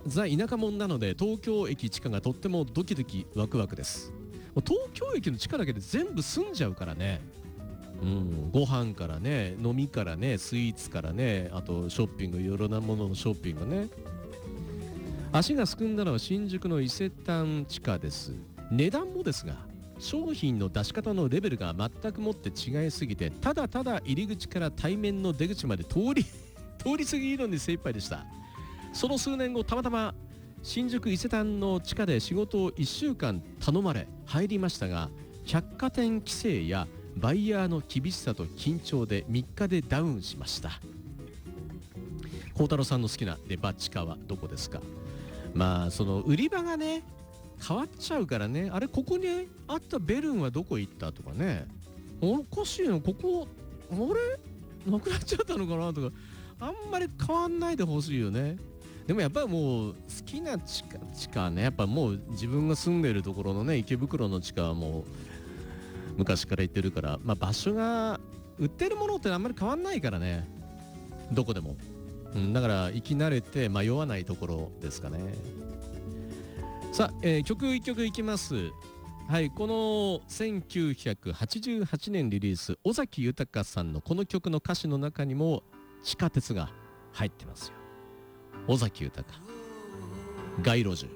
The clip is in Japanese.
ザ田舎者なので東京駅地下がとってもドキドキワクワクです。もう東京駅の地下だけで全部済んじゃうからね。ご飯からね、飲みからね、スイーツからね、あとショッピング、いろいろなもののショッピングね。足がすくんだのは新宿の伊勢丹地下です。値段もですが、商品の出し方のレベルが全くもって違いすぎて、ただただ入り口から対面の出口まで通り過ぎるのに精一杯でした。その数年後、たまたま新宿伊勢丹の地下で仕事を1週間頼まれ入りましたが、百貨店規制やバイヤーの厳しさと緊張で3日でダウンしました。孝太郎さんの好きなデパ地下はどこですか？まあその売り場がね変わっちゃうからね。あれ、ここにあったベルンはどこ行ったとかね、おかしいの、ここあれなくなっちゃったのかなとか、あんまり変わんないでほしいよね。でもやっぱりもう好きな地下ね、やっぱもう自分が住んでいるところのね、池袋の地下はもう昔から行ってるから、まあ場所が売ってるものってあんまり変わんないからね、どこでも。だから行き慣れて迷わないところですかね。さあ、曲1曲いきます。はい、この1988年リリース、尾崎豊さんのこの曲の歌詞の中にも地下鉄が入ってますよ。尾崎豊、街路樹。